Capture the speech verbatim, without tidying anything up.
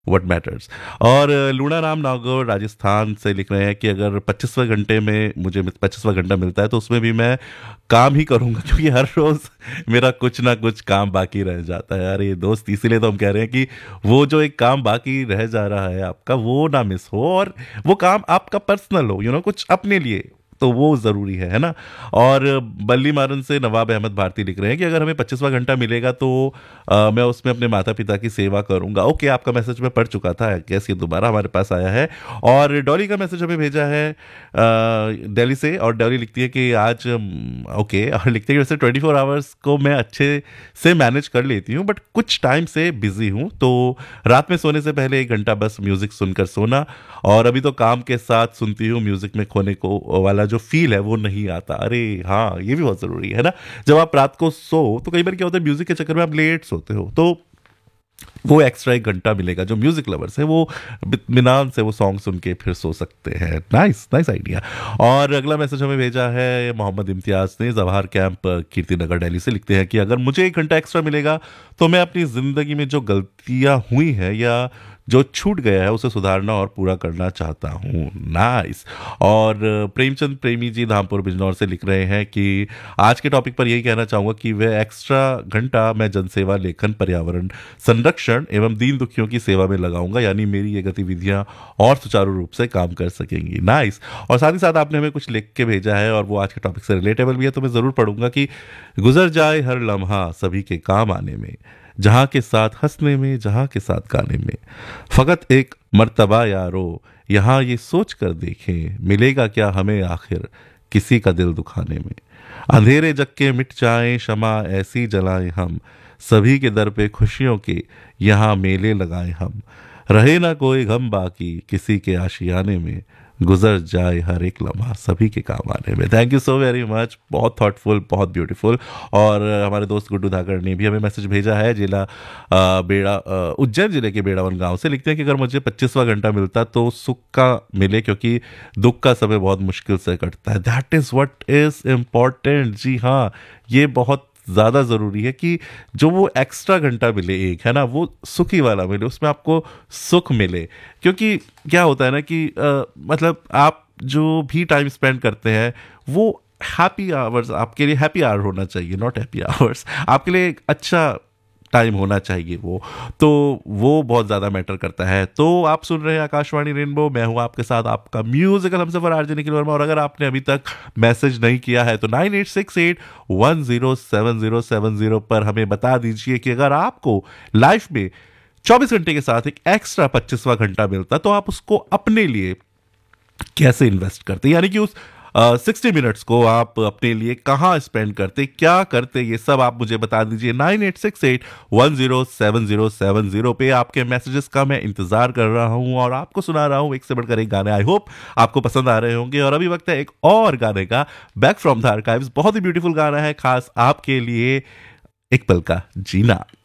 What matters. और अ, लूणा राम नागौर राजस्थान से लिख रहे हैं कि अगर पच्चीसवें घंटे में मुझे पच्चीसवां घंटा मिलता है तो उसमें भी मैं काम ही करूंगा क्योंकि हर रोज मेरा कुछ ना कुछ काम बाकी रह जाता है। अरे दोस्त, इसीलिए तो हम कह रहे हैं कि वो जो एक काम बाकी रह जा रहा है आपका, वो ना मिस हो, और वो काम आपका पर्सनल हो, यू नो कुछ अपने लिए, तो वो ज़रूरी है है ना। और बल्ली मारन से नवाब अहमद भारती लिख रहे हैं कि अगर हमें पच्चीसवां घंटा मिलेगा तो अ, मैं उसमें अपने माता पिता की सेवा करूंगा। ओके, आपका मैसेज मैं पढ़ चुका था, गैस ये दोबारा हमारे पास आया है। और डॉली का मैसेज हमें भेजा है अ, दिल्ली से, और डॉली लिखती है कि आज अम, ओके, और लिखती है कि वैसे ट्वेंटी फोर आवर्स को मैं अच्छे से मैनेज कर लेती हूँ, बट कुछ टाइम से बिजी हूँ, तो रात में सोने से पहले एक घंटा बस म्यूजिक सुनकर सोना, और अभी तो काम के साथ सुनती हूँ, म्यूजिक में खोने को वाला जो फील है वो नहीं आता। अरे हाँ, ये भी बहुत जरूरी है ना। जब आप रात को सो तो कई बार क्या होता है, म्यूजिक के चक्कर में आप लेट सोते हो, तो वो एक्स्ट्रा एक घंटा मिलेगा, जो म्यूजिक लवर्स है वो इत्मीनान से वो सॉन्ग सुन के फिर सो सकते हैं। Nice nice idea. और अगला मैसेज हमें भेजा है मोहम्मद इम्तियाज ने जवाहर कैंप कीर्तिनगर दिल्ली से, लिखते हैं कि अगर मुझे एक घंटा एक्स्ट्रा मिलेगा तो मैं अपनी जिंदगी में जो गलतियां हुई हैं या जो छूट गया है उसे सुधारना और पूरा करना चाहता हूँ। नाइस। और प्रेमचंद प्रेमी जी धामपुर बिजनौर से लिख रहे हैं कि आज के टॉपिक पर यही कहना चाहूँगा कि वह एक्स्ट्रा घंटा मैं जनसेवा, लेखन, पर्यावरण संरक्षण एवं दीन दुखियों की सेवा में लगाऊंगा, यानी मेरी ये गतिविधियां और सुचारू रूप से काम कर सकेंगी। नाइस। और साथ ही साथ आपने हमें कुछ लिख के भेजा है और वो आज के टॉपिक से रिलेटेबल भी है, तो मैं ज़रूर पढ़ूंगा कि गुजर जाए हर लम्हा सभी के काम आने में, जहां के साथ हंसने में, जहां के साथ गाने में, फकत एक मर्तबा यारो यहाँ ये सोच कर देखें, मिलेगा क्या हमें आखिर किसी का दिल दुखाने में। अंधेरे जग के मिट जाएं, शमा ऐसी जलाएं हम, सभी के दर पे खुशियों के यहाँ मेले लगाएं हम, रहे ना कोई गम बाकी किसी के आशियाने में, गुजर जाए हर एक लम्हा सभी के काम आने में। Thank you so very much, बहुत थॉटफुल, बहुत ब्यूटीफुल। और हमारे दोस्त गुड्डू धाकड़ ने भी हमें मैसेज भेजा है, जिला अ, बेड़ा अ, उज्जैन जिले के बेड़ावन गांव से, लिखते हैं कि अगर मुझे पच्चीसवां घंटा मिलता तो सुख का मिले, क्योंकि दुख का समय बहुत मुश्किल से कटता है। That is what is important. जी हाँ, ये बहुत ज़्यादा ज़रूरी है कि जो वो एक्स्ट्रा घंटा मिले एक, है ना, वो सुखी वाला मिले, उसमें आपको सुख मिले। क्योंकि क्या होता है ना कि अ, मतलब आप जो भी टाइम स्पेंड करते हैं वो हैप्पी आवर्स आपके लिए, हैप्पी आवर होना चाहिए, नॉट हैप्पी आवर्स, आपके लिए एक अच्छा टाइम होना चाहिए वो, तो वो बहुत ज़्यादा मैटर करता है। तो आप सुन रहे हैं आकाशवाणी रेनबो, मैं हूँ आपके साथ आपका म्यूजिकल हमसफर आरजे निखिल वर्मा। और अगर आपने अभी तक मैसेज नहीं किया है तो nine eight six eight one zero seven zero seven zero पर हमें बता दीजिए कि अगर आपको लाइफ में चौबीस घंटे के साथ एक एक्स्ट्रा पच्चीसवां घंटा मिलता तो आप उसको अपने लिए कैसे इन्वेस्ट करते, यानी कि उस सिक्सटी मिनट्स को आप अपने लिए कहाँ स्पेंड करते, क्या करते, ये सब आप मुझे बता दीजिए। Nine eight six eight one zero seven zero seven zero पे आपके मैसेजेस का मैं इंतजार कर रहा हूँ और आपको सुना रहा हूँ एक से बढ़कर एक गाने। आई होप आपको पसंद आ रहे होंगे। और अभी वक्त है एक और गाने का, बैक फ्रॉम द आर्काइव्स, बहुत ही ब्यूटीफुल गाना है खास आपके लिए, एक पल का जीना।